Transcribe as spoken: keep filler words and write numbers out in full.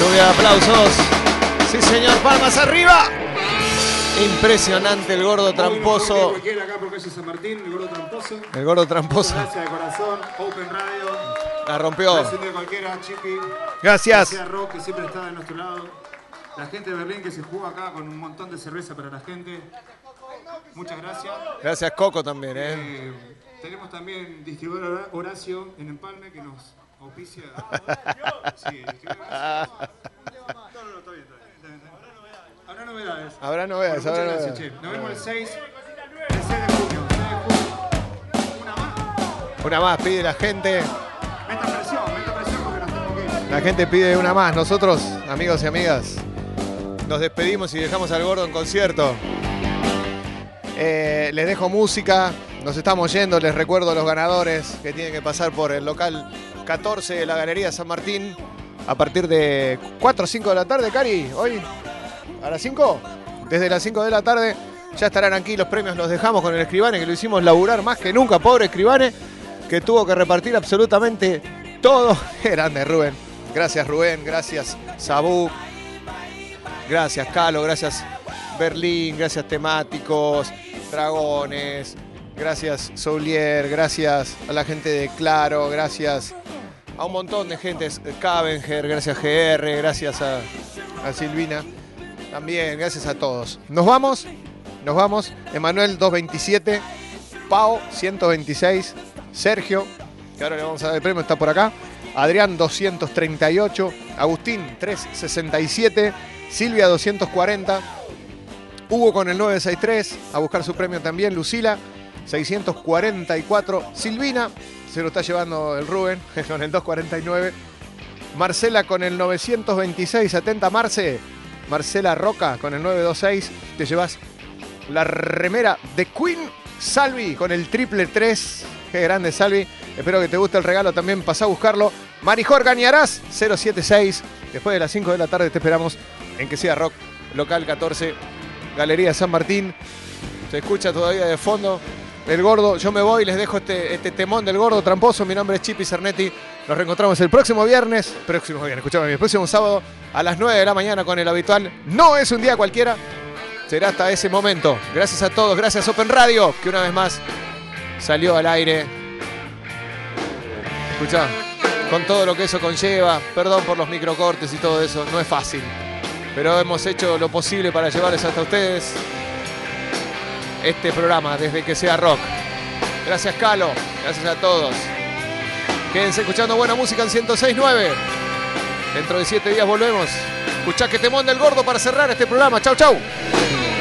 Lluvia de aplausos. Sí, señor, palmas arriba. Impresionante el gordo tramposo. Cualquiera acá por calle San Martín, el gordo tramposo. El gordo tramposo. Gracias de corazón, Open Radio. La rompió. Gracias de cualquiera, Chipi. Gracias. Gracias a Rock, que siempre está de nuestro lado. La gente de Berlín que se juega acá con un montón de cerveza para la gente. Muchas gracias. Gracias, Coco, también, ¿eh? eh tenemos también distribuidor Horacio en Empalme que nos auspicia. Sí, distribuidor Horacio. No, no, no, está bien, está bien. Habrá novedades. Habrá novedades, bueno, habrá muchas novedades. gracias, che. Nos vemos el seis, el seis de junio. seis de junio. Una más. Una más pide la gente. Meta presión, meta presión porque nos tenemos que ir. La gente pide una más. Nosotros, amigos y amigas, nos despedimos y dejamos al gordo en concierto. Eh, les dejo música. Nos estamos yendo. Les recuerdo los ganadores que tienen que pasar por el local catorce de la Galería San Martín a partir de cuatro o cinco de la tarde, Cari. Hoy, a las cinco. Desde las cinco de la tarde ya estarán aquí. Los premios los dejamos con el Escribane, que lo hicimos laburar más que nunca. Pobre Escribane, que tuvo que repartir absolutamente todo. Grande Rubén. Gracias Rubén, gracias Sabú, gracias Calo, gracias Berlín, gracias Temáticos, Dragones, gracias Soulier, gracias a la gente de Claro, gracias a un montón de gente, Cavenger, gracias G R, gracias a, a Silvina, también gracias a todos. Nos vamos, nos vamos, Emanuel doscientos veintisiete, Pau ciento veintiséis, Sergio, que ahora le vamos a dar el premio, está por acá, Adrián doscientos treinta y ocho, Agustín trescientos sesenta y siete, Silvia doscientos cuarenta, Hugo con el novecientos sesenta y tres, a buscar su premio también, Lucila seiscientos cuarenta y cuatro, Silvina, se lo está llevando el Rubén con el doscientos cuarenta y nueve, Marcela con el novecientos veintiséis, atenta Marce, Marcela Roca con el novecientos veintiséis, te llevas la remera de Queen, Salvi con el triple tres, qué grande Salvi, espero que te guste el regalo también, pasá a buscarlo. Marijor Gañarás cero siete seis, después de las cinco de la tarde te esperamos en Que Sea Rock, local catorce, Galería San Martín, se escucha todavía de fondo el gordo. Yo me voy, les dejo este, este temón del gordo tramposo. Mi nombre es Chipi Cernetti, nos reencontramos el próximo viernes, próximo viernes, escuchame bien, el próximo sábado a las nueve de la mañana con el habitual No es un día cualquiera. Será hasta ese momento. Gracias a todos, gracias Open Radio, que una vez más salió al aire. Escuchá, con todo lo que eso conlleva, perdón por los microcortes y todo eso, no es fácil. Pero hemos hecho lo posible para llevarles hasta ustedes este programa desde Que Sea Rock. Gracias Calo, gracias a todos. Quédense escuchando buena música en ciento seis punto nueve. Dentro de siete días volvemos. Escuchá que te manda el gordo para cerrar este programa. Chau, chau.